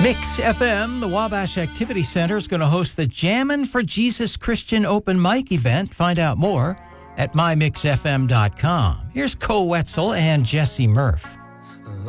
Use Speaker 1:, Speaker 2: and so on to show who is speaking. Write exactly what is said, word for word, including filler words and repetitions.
Speaker 1: Mix F M, the Wabash Activity Center, is going to host the Jammin' for Jesus Christian Open Mic event. Find out more at my mix f m dot com. Here's Co Wetzel and Jesse Murph.